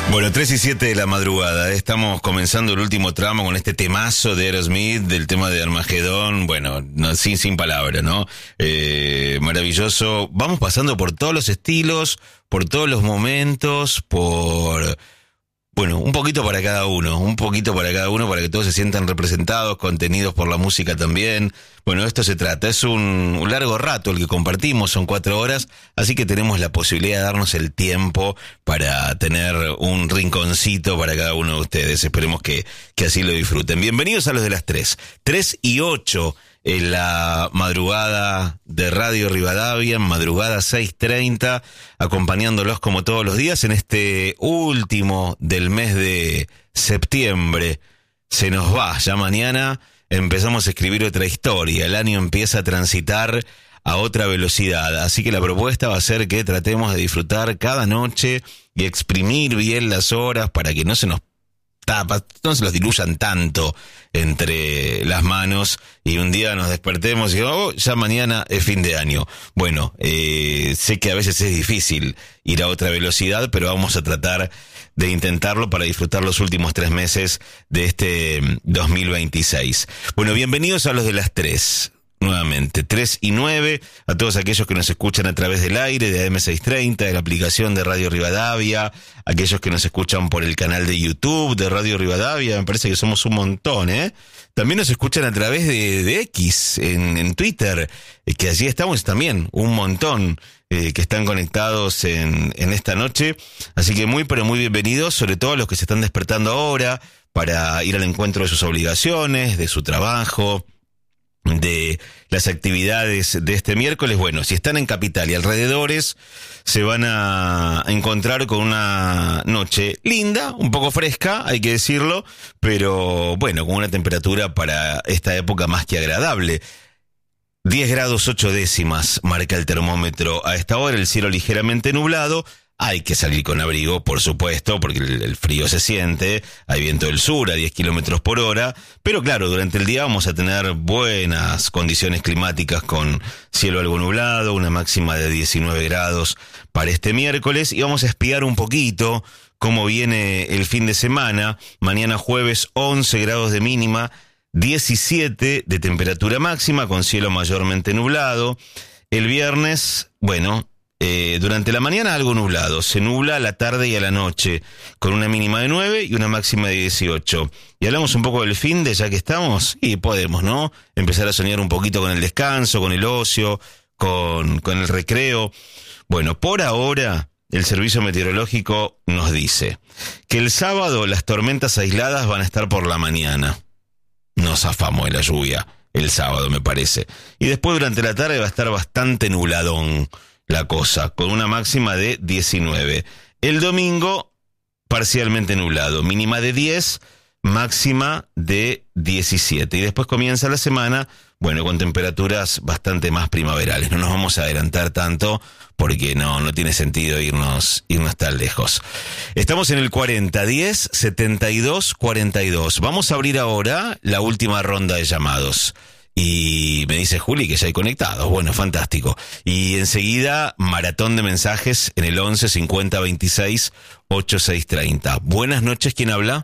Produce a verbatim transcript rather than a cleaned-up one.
Bueno, tres y siete de la madrugada, ¿eh? Estamos comenzando el último tramo con este temazo de Aerosmith, del tema de Armagedón, bueno, no, sin, sin palabras, ¿no? Eh, maravilloso. Vamos pasando por todos los estilos, por todos los momentos, por... Bueno, un poquito para cada uno, un poquito para cada uno, para que todos se sientan representados, contenidos por la música también. Bueno, de esto se trata, es un, un largo rato el que compartimos, son cuatro horas, así que tenemos la posibilidad de darnos el tiempo para tener un rinconcito para cada uno de ustedes. Esperemos que, que así lo disfruten. Bienvenidos a los de las tres, tres y ocho en la madrugada de Radio Rivadavia, madrugada seis treinta, acompañándolos como todos los días en este último del mes de septiembre. Se nos va, ya mañana empezamos a escribir otra historia, el año empieza a transitar a otra velocidad, así que la propuesta va a ser que tratemos de disfrutar cada noche y exprimir bien las horas para que no se nos tapa, no se los diluyan tanto entre las manos y un día nos despertemos y oh, ya mañana es fin de año. Bueno, eh, sé que a veces es difícil ir a otra velocidad, pero vamos a tratar de intentarlo para disfrutar los últimos tres meses de este dos mil veintiséis. Bueno, bienvenidos a los de las tres. Nuevamente, tres y nueve, a todos aquellos que nos escuchan a través del aire, de A M seiscientos treinta, de la aplicación de Radio Rivadavia, aquellos que nos escuchan por el canal de YouTube de Radio Rivadavia, me parece que somos un montón, ¿eh? También nos escuchan a través de, de X, en, en Twitter, eh, que allí estamos también, un montón, eh, que están conectados en, en esta noche, así que muy pero muy bienvenidos, sobre todo a los que se están despertando ahora, para ir al encuentro de sus obligaciones, de su trabajo, de las actividades de este miércoles. Bueno, si están en Capital y alrededores, se van a encontrar con una noche linda, un poco fresca, hay que decirlo, pero bueno, con una temperatura para esta época más que agradable. diez grados ocho décimas marca el termómetro a esta hora, el cielo ligeramente nublado. Hay que salir con abrigo, por supuesto, porque el, el frío se siente, hay viento del sur a diez kilómetros por hora, pero claro, durante el día vamos a tener buenas condiciones climáticas con cielo algo nublado, una máxima de diecinueve grados para este miércoles, y vamos a espiar un poquito cómo viene el fin de semana. Mañana jueves once grados de mínima, diecisiete de temperatura máxima, con cielo mayormente nublado. El viernes, bueno... Eh, durante la mañana algo nublado, se nubla a la tarde y a la noche, con una mínima de nueve y una máxima de dieciocho. Y hablamos un poco del fin de ya que estamos, y podemos, ¿no? Empezar a soñar un poquito con el descanso, con el ocio, con, con el recreo. Bueno, por ahora, el servicio meteorológico nos dice que el sábado las tormentas aisladas van a estar por la mañana. No zafamos de la lluvia el sábado, me parece. Y después durante la tarde va a estar bastante nubladón la cosa, con una máxima de diecinueve. El domingo, parcialmente nublado, mínima de diez, máxima de diecisiete. Y después comienza la semana, bueno, con temperaturas bastante más primaverales. No nos vamos a adelantar tanto, porque no, no tiene sentido irnos, irnos tan lejos. Estamos en el cuarenta diez setenta y dos cuarenta y dos. Vamos a abrir ahora la última ronda de llamados. Y me dice Juli que ya hay conectados. Bueno, fantástico. Y enseguida, maratón de mensajes en el once cincuenta veintiséis ochenta y seis treinta. Buenas noches, ¿quién habla?